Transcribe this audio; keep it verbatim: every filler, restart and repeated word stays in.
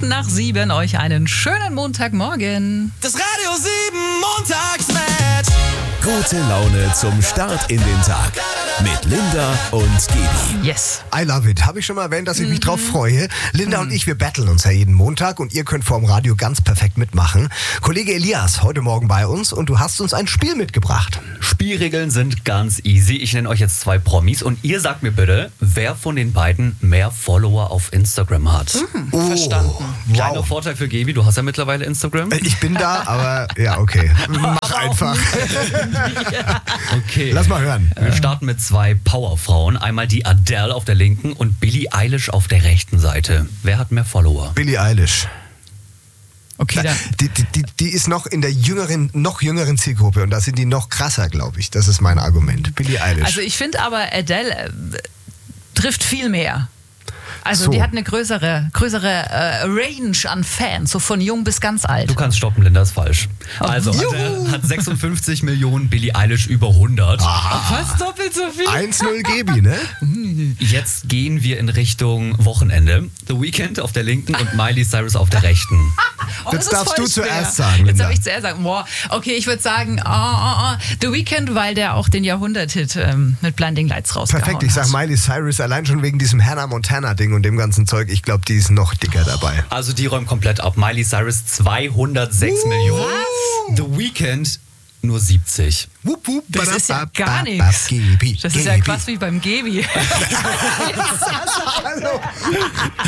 Minuten nach sieben. Euch einen schönen Montagmorgen. Das Radio sieben Montagsmatch. Gute Laune zum Start in den Tag mit Linda und Gibi. Yes. I love it. Habe ich schon mal erwähnt, dass ich mich drauf freue. Linda und ich, wir battlen uns ja jeden Montag und ihr könnt vorm Radio ganz perfekt mitmachen. Kollege Elias, heute Morgen bei uns und du hast uns ein Spiel mitgebracht. Spielregeln sind ganz easy. Ich nenne euch jetzt zwei Promis und ihr sagt mir bitte, wer von den beiden mehr Follower auf Instagram hat. Oh, Verstanden. Kleiner wow. Vorteil für Gaby, du hast ja mittlerweile Instagram. Äh, Ich bin da, aber ja, okay. Mach einfach. Okay. Lass mal hören. Wir starten mit zwei Powerfrauen. Einmal die Adele auf der linken und Billie Eilish auf der rechten Seite. Wer hat mehr Follower? Billie Eilish. Okay, dann. Die, die, die, die ist noch in der jüngeren, noch jüngeren Zielgruppe und da sind die noch krasser, glaube ich. Das ist mein Argument. Billie Eilish. Also ich finde aber, Adele äh, trifft viel mehr. Also So. die hat eine größere, größere äh, Range an Fans, so von jung bis ganz alt. Du kannst stoppen, Linda, ist falsch. Also Juhu. Adele hat sechsundfünfzig Millionen, Billie Eilish über hundert. Fast doppelt so viel. eins null Gebi, ne? Jetzt gehen wir in Richtung Wochenende. The Weeknd auf der linken und Miley Cyrus auf der rechten. Oh, Jetzt das ist darfst voll du schwer. zuerst sagen, Jetzt Linda. darf ich zuerst sagen, boah, okay, ich würde sagen, oh, oh, oh, The Weeknd, weil der auch den Jahrhundert-Hit ähm, mit Blinding Lights rausgehauen Perfekt, ich sag hat. Miley Cyrus allein schon wegen diesem Hannah Montana-Ding und dem ganzen Zeug. Ich glaube, die ist noch dicker dabei. Also die räumen komplett ab. Miley Cyrus zweihundertsechs Millionen. The Weeknd nur siebzig. Wupp, wupp, Das ist ja badabab, gar bab, nichts. Gebi, Das ist ja Gebi. quasi wie beim Gebi. Hallo.